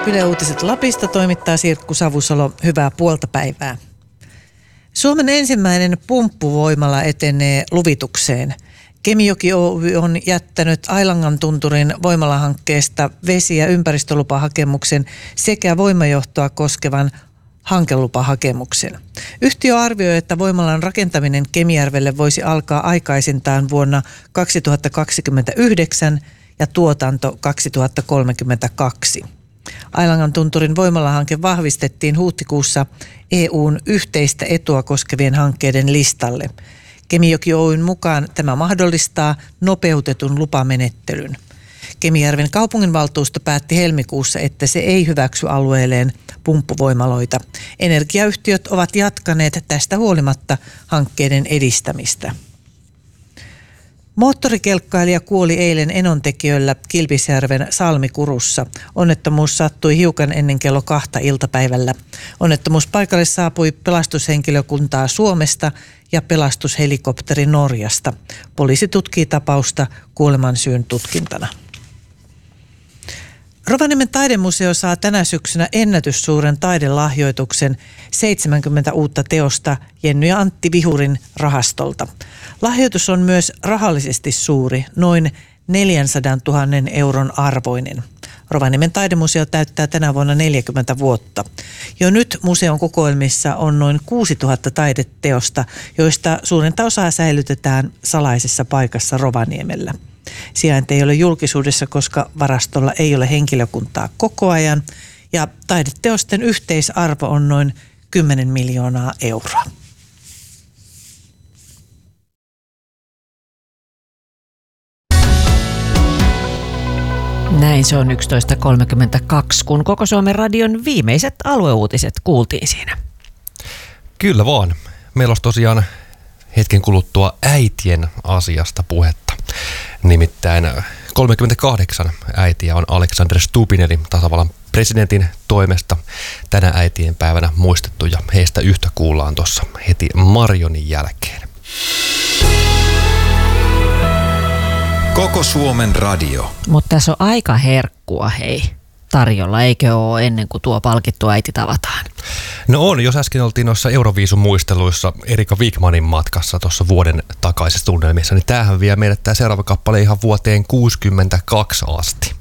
Yle Uutiset Lapista toimittaa Sirkku Savusalo. Hyvää puolta päivää. Suomen ensimmäinen pumppuvoimala etenee luvitukseen. Kemijoki Oy on jättänyt Ailangantunturin voimalahankkeesta vesi- ja ympäristölupahakemuksen sekä voimajohtoa koskevan hankelupahakemuksen. Yhtiö arvioi, että voimalan rakentaminen Kemijärvelle voisi alkaa aikaisintaan vuonna 2029 ja tuotanto 2032. Ailangantunturin voimalahanke vahvistettiin huhtikuussa EU:n yhteistä etua koskevien hankkeiden listalle. Kemijoki Oyn mukaan tämä mahdollistaa nopeutetun lupamenettelyn. Kemijärven kaupunginvaltuusto päätti helmikuussa, että se ei hyväksy alueelleen pumppuvoimaloita. Energiayhtiöt ovat jatkaneet tästä huolimatta hankkeiden edistämistä. Moottorikelkkailija kuoli eilen Enontekiöllä Kilpisjärven Salmikurussa. Onnettomuus sattui hiukan ennen kello 2 iltapäivällä. Onnettomuuspaikalle saapui pelastushenkilökuntaa Suomesta ja pelastushelikopteri Norjasta. Poliisi tutkii tapausta kuolemansyyn tutkintana. Rovaniemen taidemuseo saa tänä syksynä ennätyssuuren taidelahjoituksen 70 uutta teosta Jenny ja Antti Vihurin rahastolta. Lahjoitus on myös rahallisesti suuri, noin 400 000 euron arvoinen. Rovaniemen taidemuseo täyttää tänä vuonna 40 vuotta. Jo nyt museon kokoelmissa on noin 6000 taideteosta, joista suurinta osaa säilytetään salaisessa paikassa Rovaniemellä. Sijainti ei ole julkisuudessa, koska varastolla ei ole henkilökuntaa koko ajan ja taideteosten yhteisarvo on noin 10 miljoonaa euroa. Näin se on 11.32, kun Koko Suomen radion viimeiset alueuutiset kuultiin siinä. Kyllä vaan. Meillä olisi tosiaan hetken kuluttua äitien asiasta puhetta. Nimittäin 38 äitiä on Alexander Stubbin eli tasavallan presidentin toimesta tänä äitien päivänä muistettu ja heistä yhtä kuullaan tuossa heti Marionin jälkeen. Koko Suomen radio. Mutta tässä on aika herkkua, hei, tarjolla, eikö ole ennen kuin tuo palkittu äiti tavataan? No on, jos äsken oltiin noissa Euroviisun muisteluissa Erika Wigmanin matkassa tuossa vuoden takaisessa tunnelmissa, niin tämähän vie meidät tämä seuraava kappale ihan vuoteen 1962 asti.